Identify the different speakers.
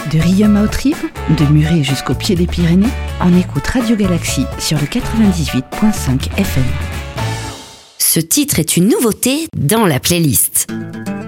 Speaker 1: De Riom à Haute-Rive, de Muret jusqu'au pied des Pyrénées, on écoute Radio Galaxie sur le 98.5 FM.
Speaker 2: Ce titre est une nouveauté dans la playlist.